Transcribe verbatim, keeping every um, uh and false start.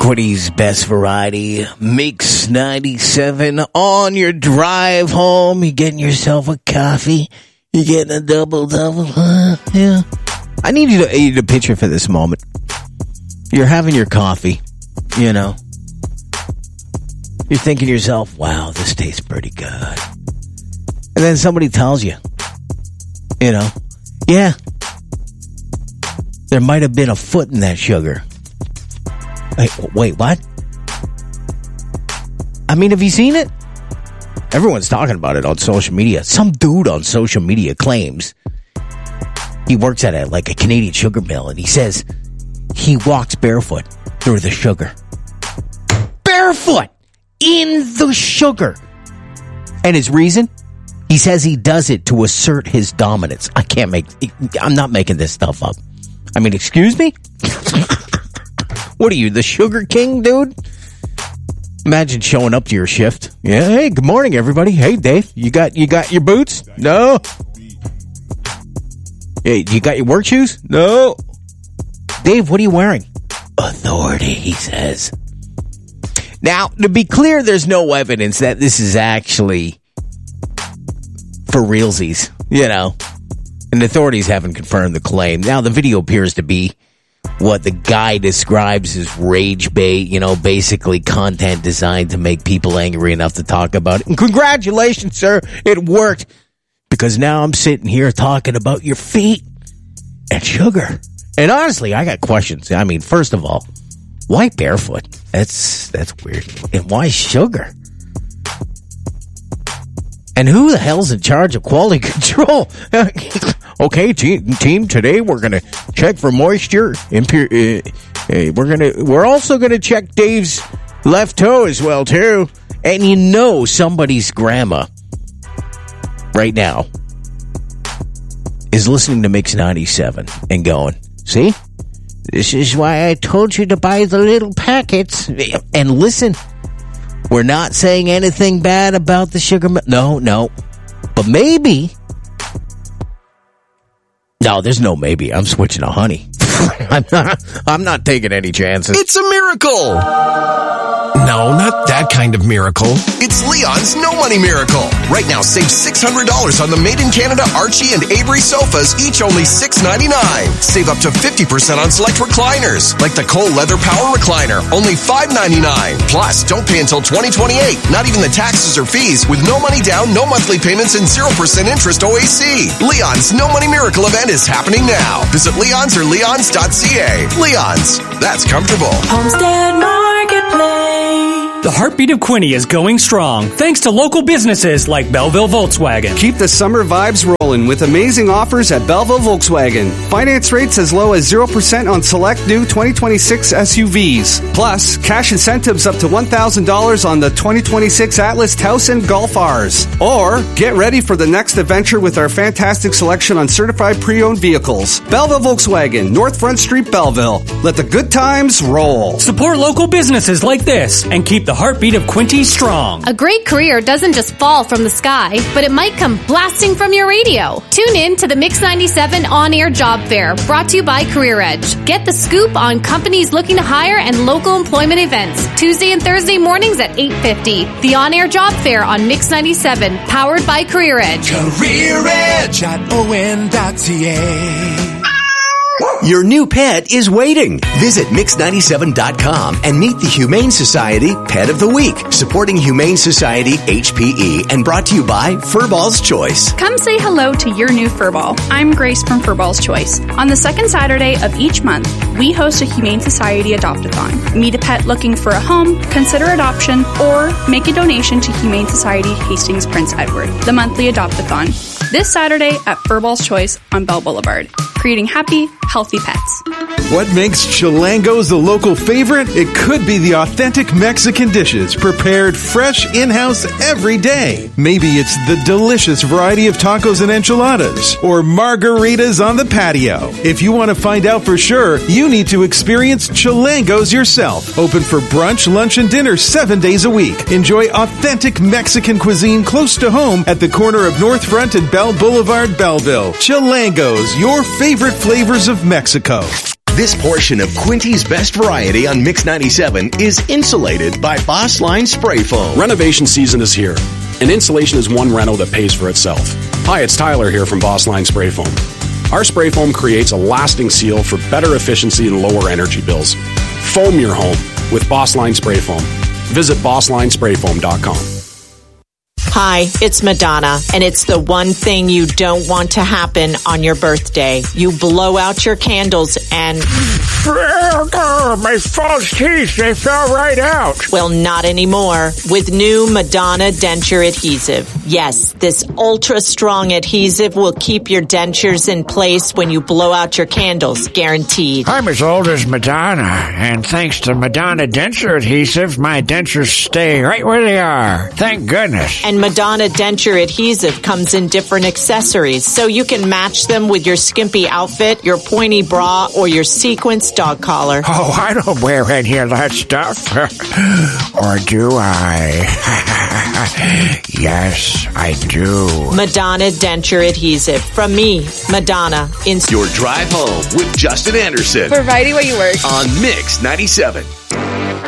Quinny's Best Variety, Mix ninety-seven on your drive home. You getting yourself a coffee? You getting a double-double? Huh? Yeah. I need you to, you to picture for this moment. You're having your coffee, you know. You're thinking to yourself, wow, this tastes pretty good. And then somebody tells you, you know, yeah, there might have been a foot in that sugar. Wait, wait, what? I mean, have you seen it? Everyone's talking about it on social media. Some dude on social media claims he works at a, like a Canadian sugar mill, and he says he walks barefoot through the sugar. Barefoot in the sugar. And his reason? He says he does it to assert his dominance. I can't make... I'm not making this stuff up. I mean, excuse me? What are you, the Sugar King, dude? Imagine showing up to your shift. Yeah, hey, good morning, everybody. Hey, Dave, you got you got your boots? No. Hey, you got your work shoes? No. Dave, what are you wearing? Authority, he says. Now, to be clear, there's no evidence that this is actually for realsies, you know. And authorities haven't confirmed the claim. Now, the video appears to be what the guy describes as rage bait, you know, basically content designed to make people angry enough to talk about it. And congratulations, sir, it worked. Because now I'm sitting here talking about your feet and sugar. And honestly, I got questions. I mean, first of all, why barefoot? That's that's weird. And why sugar? And who the hell's in charge of quality control? Okay, team, team, today we're going to check for moisture. Impure, uh, uh, we're going to, we're also going to check Dave's left toe as well, too. And you know somebody's grandma right now is listening to Mix ninety-seven and going, see? This is why I told you to buy the little packets. And listen, we're not saying anything bad about the sugar. Mi- no, no. But maybe. No, there's no maybe. I'm switching to honey. I'm not, I'm not taking any chances. It's a miracle. No, not that kind of miracle. It's Leon's No Money Miracle. Right now, save six hundred dollars on the Made in Canada Archie and Avery sofas, each only six ninety-nine. Save up to fifty percent on select recliners, like the Cole Leather Power Recliner, only five ninety-nine. Plus, don't pay until twenty twenty-eight. Not even the taxes or fees, with no money down, no monthly payments, and zero percent interest O A C. Leon's No Money Miracle event is happening now. Visit Leon's or leons dot c a. Leon's. That's comfortable. Homestead Marketplace. The heartbeat of Quinny is going strong, thanks to local businesses like Belleville Volkswagen. Keep the summer vibes rolling with amazing offers at Belleville Volkswagen. Finance rates as low as zero percent on select new twenty twenty-six S U Vs. Plus, cash incentives up to one thousand dollars on the twenty twenty-six Atlas Taos and Golf R's. Or, get ready for the next adventure with our fantastic selection on certified pre-owned vehicles. Belleville Volkswagen, North Front Street, Belleville. Let the good times roll. Support local businesses like this and keep the heartbeat of Quinty strong. A great career doesn't just fall from the sky, but it might come blasting from your radio. Tune in to the Mix ninety-seven On-Air Job Fair, brought to you by Career Edge. Get the scoop on companies looking to hire and local employment events. Tuesday and Thursday mornings at eight fifty. The On-Air Job Fair on Mix ninety-seven, powered by Career Edge. Career Edge at O N dot C A. Your new pet is waiting. Visit mix ninety-seven dot com and meet the Humane Society Pet of the Week, supporting Humane Society H P E and brought to you by Furball's Choice. Come say hello to your new Furball. I'm Grace from Furball's Choice. On the second Saturday of each month, we host a Humane Society Adopt-a-thon. Meet a pet looking for a home, consider adoption, or make a donation to Humane Society Hastings Prince Edward, the monthly Adopt-a-thon. This Saturday at Furball's Choice on Bell Boulevard, creating happy, healthy pets. What makes Chilangos a local favorite? It could be the authentic Mexican dishes prepared fresh in-house every day. Maybe it's the delicious variety of tacos and enchiladas or margaritas on the patio. If you want to find out for sure, you need to experience Chilangos yourself. Open for brunch, lunch, and dinner seven days a week. Enjoy authentic Mexican cuisine close to home at the corner of North Front and Bell Boulevard, Belleville. Chilangos, your favorite flavors of Mexico. This portion of Quinty's Best Variety on Mix ninety-seven is insulated by Boss Line Spray Foam. Renovation season is here, and insulation is one rental that pays for itself. Hi, it's Tyler here from Boss Line Spray Foam. Our spray foam creates a lasting seal for better efficiency and lower energy bills. Foam your home with Boss Line Spray Foam. Visit boss line spray foam dot com. Hi, it's Madonna, and it's the one thing you don't want to happen on your birthday. You blow out your candles and... Oh, my false teeth, they fell right out. Well, not anymore. With new Madonna denture adhesive. Yes, this ultra-strong adhesive will keep your dentures in place when you blow out your candles, guaranteed. I'm as old as Madonna, and thanks to Madonna denture adhesive, my dentures stay right where they are. Thank goodness. And Madonna denture adhesive comes in different accessories, so you can match them with your skimpy outfit, your pointy bra, or your sequence dog collar. Oh, I don't wear any of that stuff. Or do I? Yes, I do. Madonna denture adhesive. From me, Madonna. In Your drive home with Justin Anderson. For Variety Where You Work. On Mix ninety-seven.